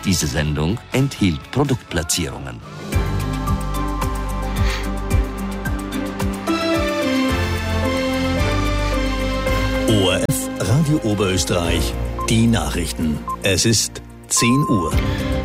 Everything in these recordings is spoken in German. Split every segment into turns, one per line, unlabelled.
Diese Sendung enthielt Produktplatzierungen.
ORF Radio Oberösterreich, die Nachrichten. Es ist 10 Uhr.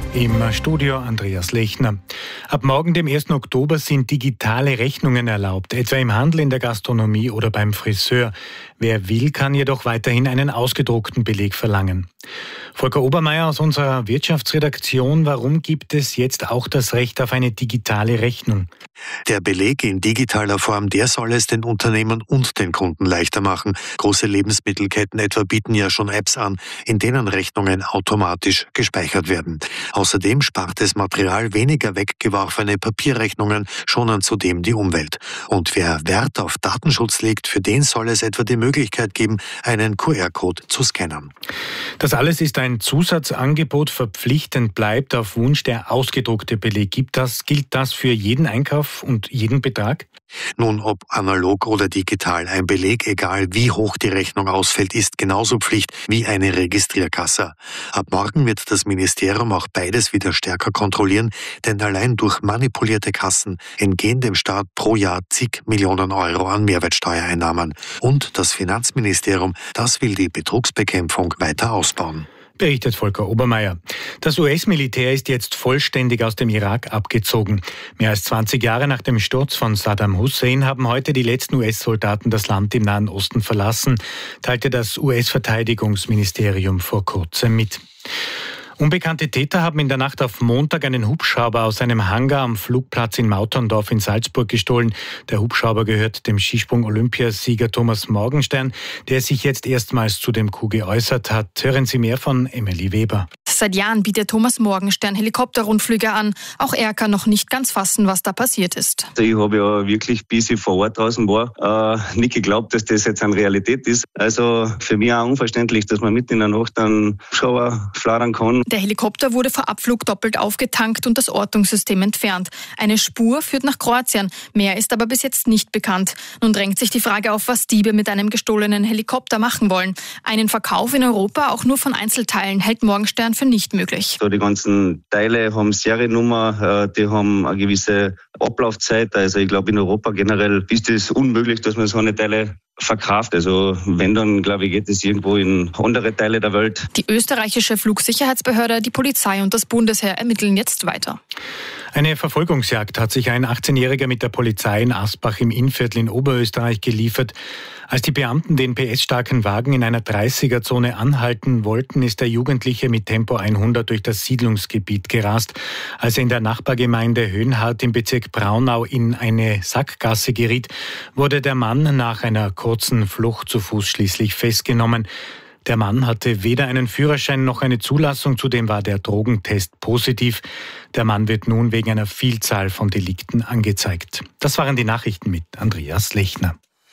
Im Studio Andreas Lechner. Ab morgen, dem 1. Oktober, sind digitale Rechnungen erlaubt, etwa im Handel, in der Gastronomie oder beim Friseur. Wer will, kann jedoch weiterhin einen ausgedruckten Beleg verlangen. Volker Obermeier aus unserer Wirtschaftsredaktion, warum gibt es jetzt auch das Recht auf eine digitale Rechnung?
Der Beleg in digitaler Form, der soll es den Unternehmen und den Kunden leichter machen. Große Lebensmittelketten etwa bieten ja schon Apps an, in denen Rechnungen automatisch gespeichert werden. Außerdem spart es Material, weniger weggeworfene Papierrechnungen schonen zudem die Umwelt. Und wer Wert auf Datenschutz legt, für den soll es etwa die Möglichkeit geben, einen QR-Code zu scannen.
Das alles ist ein Zusatzangebot, verpflichtend bleibt auf Wunsch der ausgedruckte Beleg. Gilt das für jeden Einkauf und jeden Betrag?
Nun, ob analog oder digital, ein Beleg, egal wie hoch die Rechnung ausfällt, ist genauso Pflicht wie eine Registrierkasse. Ab morgen wird das Ministerium auch beides wieder stärker kontrollieren, denn allein durch manipulierte Kassen entgehen dem Staat pro Jahr zig Millionen Euro an Mehrwertsteuereinnahmen. Und das Finanzministerium, das will die Betrugsbekämpfung weiter ausbauen.
Berichtet Volker Obermeier. Das US-Militär ist jetzt vollständig aus dem Irak abgezogen. Mehr als 20 Jahre nach dem Sturz von Saddam Hussein haben heute die letzten US-Soldaten das Land im Nahen Osten verlassen, teilte das US-Verteidigungsministerium vor kurzem mit. Unbekannte Täter haben in der Nacht auf Montag einen Hubschrauber aus einem Hangar am Flugplatz in Mauterndorf in Salzburg gestohlen. Der Hubschrauber gehört dem Skisprung-Olympiasieger Thomas Morgenstern, der sich jetzt erstmals zu dem Coup geäußert hat. Hören Sie mehr von Emily Weber.
Seit Jahren bietet Thomas Morgenstern Helikopterrundflüge an. Auch er kann noch nicht ganz fassen, was da passiert ist.
Ich habe ja wirklich, bis ich vor Ort draußen war, nicht geglaubt, dass das jetzt eine Realität ist. Also für mich auch unverständlich, dass man mitten in der Nacht einen Hubschrauber flattern kann.
Der Helikopter wurde vor Abflug doppelt aufgetankt und das Ortungssystem entfernt. Eine Spur führt nach Kroatien. Mehr ist aber bis jetzt nicht bekannt. Nun drängt sich die Frage auf, was Diebe mit einem gestohlenen Helikopter machen wollen. Einen Verkauf in Europa, auch nur von Einzelteilen, hält Morgenstern für nicht möglich.
So, die ganzen Teile haben Seriennummer, die haben eine gewisse Ablaufzeit. Also ich glaube, in Europa generell ist es unmöglich, dass man so eine Teile verkauft. Also wenn, dann glaube ich, geht es irgendwo in andere Teile der Welt.
Die österreichische Flugsicherheitsbehörde, die Polizei und das Bundesheer ermitteln jetzt weiter.
Eine Verfolgungsjagd hat sich ein 18-Jähriger mit der Polizei in Asbach im Innviertel in Oberösterreich geliefert. Als die Beamten den PS-starken Wagen in einer 30er-Zone anhalten wollten, ist der Jugendliche mit Tempo 100 durch das Siedlungsgebiet gerast. Als er in der Nachbargemeinde Höhenhardt im Bezirk Braunau in eine Sackgasse geriet, wurde der Mann nach einer kurzen Flucht zu Fuß schließlich festgenommen. Der Mann hatte weder einen Führerschein noch eine Zulassung, zudem war der Drogentest positiv. Der Mann wird nun wegen einer Vielzahl von Delikten angezeigt. Das waren die Nachrichten mit Andreas Lechner.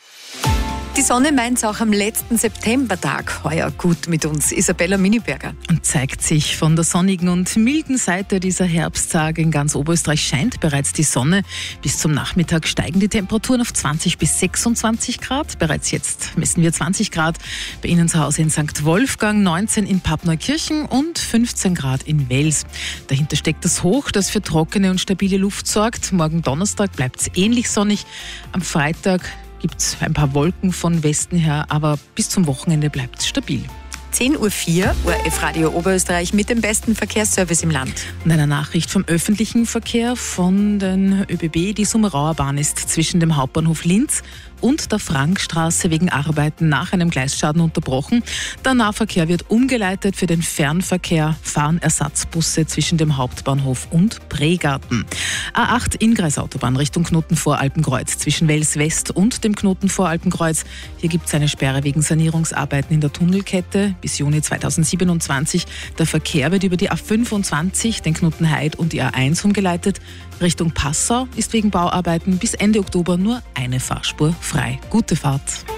Die Sonne meint es auch am letzten Septembertag heuer gut mit uns. Isabella Miniberger.
Und zeigt sich von der sonnigen und milden Seite dieser Herbsttage. In ganz Oberösterreich scheint bereits die Sonne. Bis zum Nachmittag steigen die Temperaturen auf 20 bis 26 Grad. Bereits jetzt messen wir 20 Grad bei Ihnen zu Hause in St. Wolfgang, 19 in Pappneukirchen und 15 Grad in Wels. Dahinter steckt das Hoch, das für trockene und stabile Luft sorgt. Morgen Donnerstag bleibt es ähnlich sonnig. Am Freitag gibt es ein paar Wolken von Westen her, aber bis zum Wochenende bleibt es stabil.
10.04 Uhr, ORF Radio Oberösterreich mit dem besten Verkehrsservice im Land.
Und eine Nachricht vom öffentlichen Verkehr von den ÖBB. Die Summerauer Bahn ist zwischen dem Hauptbahnhof Linz und der Frankstraße wegen Arbeiten nach einem Gleisschaden unterbrochen. Der Nahverkehr wird umgeleitet. Für den Fernverkehr fahren Ersatzbusse zwischen dem Hauptbahnhof und Pregarten. A8 Inngreisautobahn Richtung Knoten vor Alpenkreuz zwischen Wels West und dem Knoten vor Alpenkreuz. Hier gibt es eine Sperre wegen Sanierungsarbeiten in der Tunnelkette bis Juni 2027. Der Verkehr wird über die A25, den Knoten Heid und die A1 umgeleitet. Richtung Passau ist wegen Bauarbeiten bis Ende Oktober nur eine Fahrspur frei. Gute Fahrt.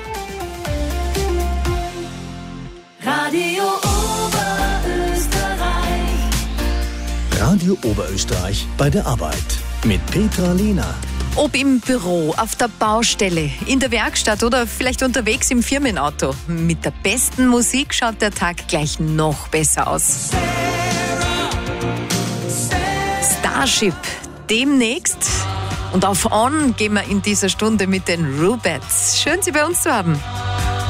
Radio Oberösterreich.
Radio Oberösterreich bei der Arbeit mit Petra Lehner.
Ob im Büro, auf der Baustelle, in der Werkstatt oder vielleicht unterwegs im Firmenauto. Mit der besten Musik schaut der Tag gleich noch besser aus. Starship demnächst. Und auf On gehen wir in dieser Stunde mit den Rubettes. Schön, Sie bei uns zu haben.